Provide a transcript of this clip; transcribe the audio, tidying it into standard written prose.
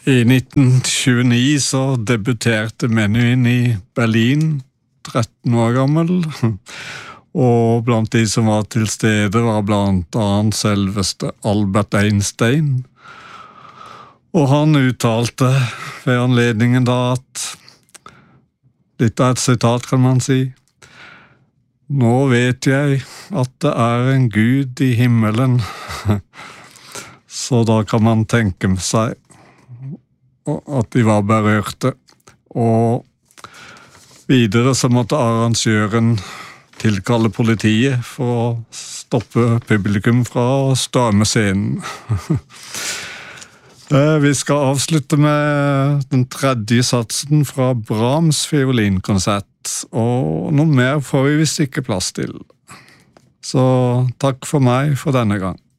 I 1929 så debuterte Menuhin i Berlin, 13 år gammel, og blant de som var til stede var blant annet selveste Albert Einstein. Og han uttalte ved anledningen da at, litt av et sitat kan man si, «Nå vet jeg at det er en Gud i himmelen», så da kan man tenke seg at de var berørte. Og videre så måtte arrangøren tilkalle politiet for å stoppe publikum fra å storme scenen. Vi skal avslutte med den tredje satsen fra Brahms fiolinkonsert, og noe mer får vi visst ikke plass til. Så takk for meg for denne gang.